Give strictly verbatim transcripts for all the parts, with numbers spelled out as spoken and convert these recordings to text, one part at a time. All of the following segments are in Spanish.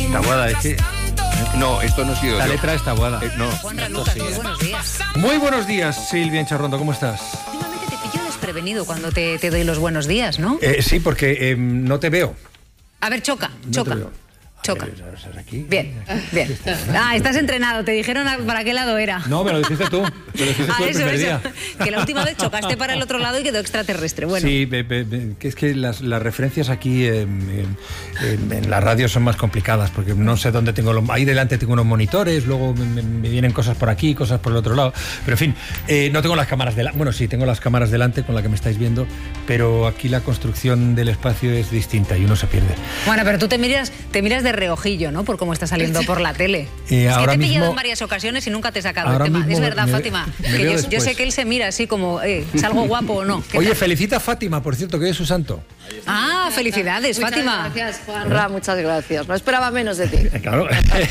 Taboada, es que... No, esto no ha sido La yo. letra es Taboada. Eh, no. Juanra Lucas, muy buenos días. Muy buenos días, Silvia Encharrondo, ¿cómo estás? Últimamente te pillo desprevenido cuando te, te doy los buenos días, ¿no? Eh, sí, porque eh, no te veo. A ver, choca, No choca. te veo. A Choca. ver, a ver, aquí. Bien, bien. Ah, estás entrenado. Te dijeron a- para qué lado era. No, me lo dijiste tú. Me lo dijiste Ah, tú el eso, primer eso. día. Que la última vez chocaste para el otro lado y quedó extraterrestre. Bueno, Sí, be- be- be- que es que las, las referencias aquí eh, en, en- en la radio son más complicadas, porque no sé dónde tengo los... Ahí delante tengo unos monitores, luego me, me- me vienen cosas por aquí, cosas por el otro lado. Pero en fin, eh, no tengo las cámaras delante. Bueno, sí, tengo las cámaras delante con la que me estáis viendo, pero aquí la construcción del espacio es distinta y uno se pierde. bueno, pero tú te miras, te miras de reojillo, ¿no? Por cómo está saliendo por la tele. Eh, es que ahora te he pillado mismo- en varias ocasiones y nunca te he sacado el ahora tema. mismo Es verdad, me- Fátima. me Que veo yo, yo después. sé que él se mira así como, eh, ¿salgo guapo o no? ¿Qué Oye, tal? felicita a Fátima, por cierto, que hoy es su santo. Ah, felicidades, Muchas Fátima. gracias, Juanra, muchas gracias. No esperaba menos de ti. Eh, Claro.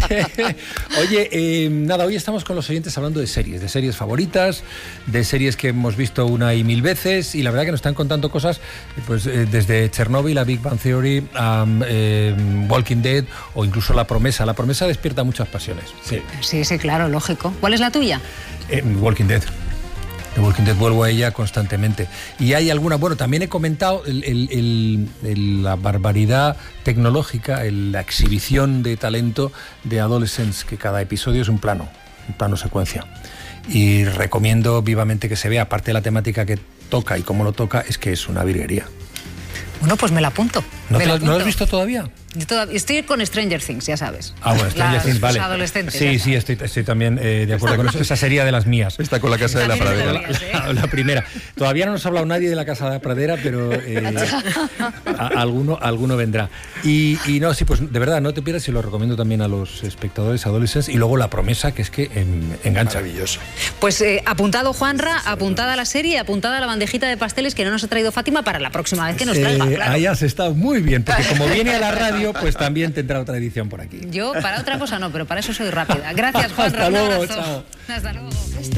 Oye, eh, nada, hoy estamos con los oyentes hablando de series, de series favoritas, de series que hemos visto una y mil veces, y la verdad que nos están contando cosas, pues eh, desde Chernobyl a Big Bang Theory, a eh, Walking Dead o incluso La Promesa. La Promesa despierta muchas pasiones. Sí. Sí, sí, claro, lógico. ¿Cuál es la tuya? Eh, Walking Dead. The Walking Dead, vuelvo a ella constantemente. Y hay alguna, bueno, también he comentado el- el- el- el- la barbaridad tecnológica, el- la exhibición de talento de Adolescents, que cada episodio es un plano, un plano secuencia. Y recomiendo vivamente que se vea, aparte de la temática que toca y cómo lo toca, es que es una virguería. Bueno, pues me la apunto. ¿No, me te la lo, ¿no lo has apunto. visto todavía? Yo toda- estoy con Stranger Things, ya sabes. Ah, bueno, Stranger Las- Things, vale. los adolescentes. Sí, ya sí, estoy, estoy también eh, de acuerdo con eso. Esa sería de las mías. Está con la casa de la También es de pradera. las mías. La, la primera. Todavía no nos ha hablado nadie de la Casa de la Pradera, pero eh, a- alguno, alguno vendrá. Y, y no, sí, pues de verdad, no te pierdas y lo recomiendo también a los espectadores adolescentes. Y luego La Promesa, que es que em, engancha. Maravilloso. Pues eh, apuntado Juanra, apuntada la serie, apuntada la bandejita de pasteles que no nos ha traído Fátima para la próxima vez que nos traiga, Eh, claro. ahí has estado muy bien, porque como viene a la radio, pues también tendrá otra edición por aquí. Yo para otra cosa no, pero para eso soy rápida. Gracias, Juanra. Hasta un luego, abrazo. chao. Hasta luego.